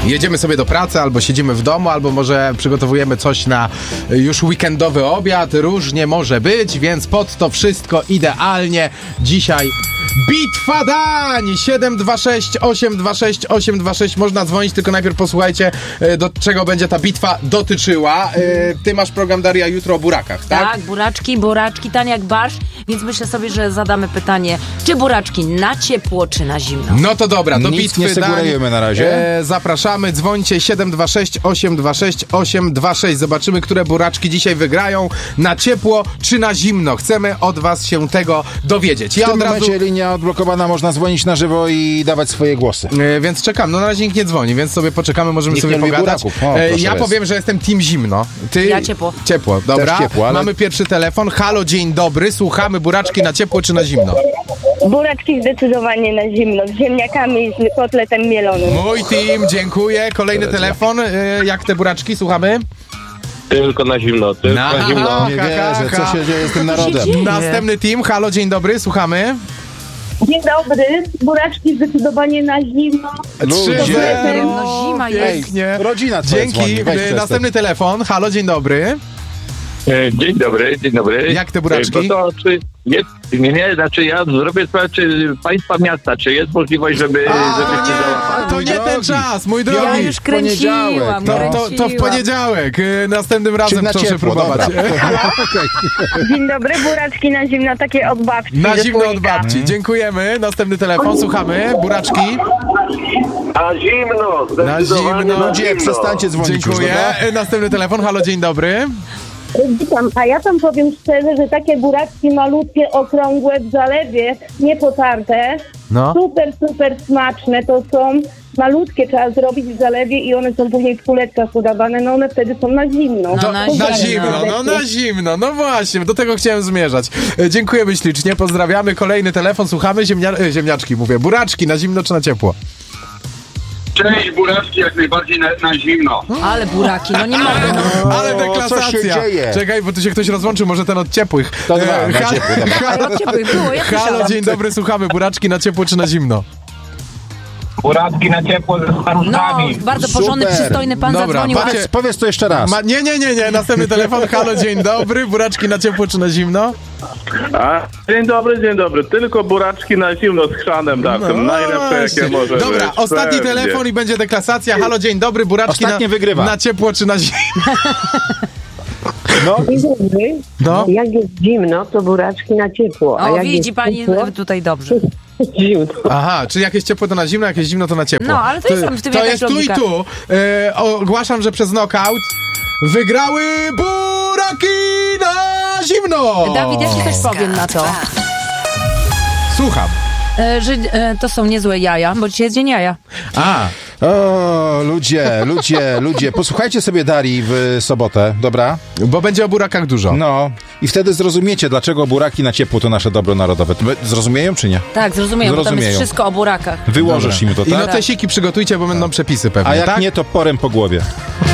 jedziemy sobie do pracy, albo siedzimy w domu, albo może przygotowujemy coś na już weekendowy obiad. Różnie może być, więc pod to wszystko idealnie dzisiaj bitwa dań! 726-826-826. Można dzwonić, tylko najpierw posłuchajcie, do czego będzie ta bitwa dotyczyła. Ty masz program, Daria, jutro o burakach, tak? Tak, buraczki, tanie jak barsz, więc myślę sobie, że zadamy pytanie, czy buraczki na ciepło, czy na zimno? No to dobra, do Nic bitwy nie sugerujemy na razie. Zapraszamy, dzwońcie 726-826-826. Zobaczymy, które buraczki dzisiaj wygrają, na ciepło czy na zimno. Chcemy od was się tego dowiedzieć. W tym momencie linia odblokowana, można dzwonić na żywo i dawać swoje głosy. Więc czekam. No na razie nikt nie dzwoni, więc sobie poczekamy, możemy Nikt sobie nie lubi pogadać. buraków. O, ja jest. powiem, że jestem team zimno. Ty... Ja ciepło. Ciepło, dobra. Też ciepło, ale... Mamy pierwszy telefon. Halo, dzień dobry. Słuchamy, buraczki na ciepło czy na zimno? Buraczki zdecydowanie na zimno, z ziemniakami i z kotletem mielonym. Mój team, dziękuję. Kolejny telefon. Jak te buraczki? Słuchamy? Tylko na zimno, na zimno. Nie wierzę, co się dzieje z tym narodem. Następny team. Halo, dzień dobry. Słuchamy. Dzień dobry, buraczki zdecydowanie na zimno. 3-0. No zima jest. Pięknie. Rodzina twoja Dzięki. dzwoni, weź Następny telefon. Halo, dzień dobry. Dzień dobry. Jak te buraczki? Bo to, czy jest, znaczy ja zrobię sprawę, czy państwa miasta, czy jest możliwość, żeby się załapać? To nie ten czas, mój drogi. Ja już kręciłam. To w poniedziałek. Następnym razem na proszę ciepło, próbować. Dzień dobry, buraczki na zimno, takie od babci. Na ze zimno od słoika. babci. Dziękujemy. Następny telefon. Słuchamy. Buraczki. Na zimno, Na zimno. Ludzie, przestańcie dzwonić już, Dziękuję. dobra? Następny telefon. Halo, dzień dobry. Witam, a ja tam powiem szczerze, że takie buraczki malutkie, okrągłe w zalewie, niepotarte, No. super smaczne to są. Malutkie trzeba zrobić w zalewie i one są później w kuleczkach podawane, no one wtedy są na zimno. No, na Na zimno. No właśnie, do tego chciałem zmierzać. Dziękujemy ślicznie, pozdrawiamy. Kolejny telefon, słuchamy. Ziemniaczki mówię. Buraczki na zimno czy na ciepło? Cześć, buraczki jak najbardziej na zimno. Ale buraki, no nie ma. Ale co się deklasacja. dzieje? Czekaj, bo tu się ktoś rozłączył, może ten od ciepłych. To dwa, na ciepło, dobra. Ale ciepłych było, ja Halo, słyszałam. dzień dobry, słuchamy. Buraczki na ciepło czy na zimno? Buraczki na ciepło ze No, staruszkami. bardzo porządny, Super. przystojny pan Dobra, zadzwonił. Powiedz to jeszcze raz. Nie. Następny telefon. Halo, dzień dobry. Buraczki na ciepło czy na zimno? Dzień dobry. Tylko buraczki na zimno z chrzanem dawcym. Najlepsze jakie może być. Dobra, ostatni Pewnie. telefon i będzie deklasacja. Halo, dzień dobry. Buraczki Ostatnie wygrywa. na ciepło czy na zimno? Dzień dobry. No. Jak jest zimno, to buraczki na ciepło. A O, jak widzi jest pani ciepło, tutaj dobrze. zimno. Aha, czy jakieś ciepło to na zimno, jakieś zimno to na ciepło. No, ale to jest w tym To jakaś jest tu logika. i tu. Ogłaszam, że przez knockout wygrały buraki na zimno! Dawid, ja ci coś powiem na to. Słucham. Że to są niezłe jaja, bo dzisiaj jest dzień jaja. O, ludzie. Posłuchajcie sobie Darii w sobotę, dobra? Bo będzie o burakach dużo. No. I wtedy zrozumiecie, dlaczego buraki na ciepło to nasze dobro narodowe. Zrozumieją czy nie? Tak, zrozumiem, bo tam jest Zrozumieją. wszystko o burakach. Wyłożysz im to, I tak? notesiki przygotujcie, bo będą przepisy pewnie, A jak tak? nie, to porem po głowie.